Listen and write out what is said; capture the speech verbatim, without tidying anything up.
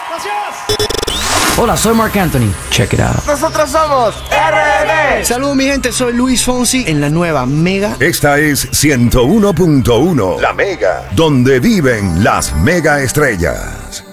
Hola, soy Marc Anthony. Check it out. Nosotros somos R B D. Saludos mi gente, soy Luis Fonsi en la nueva Mega. Esta es ciento uno punto uno, La Mega, donde viven las mega estrellas.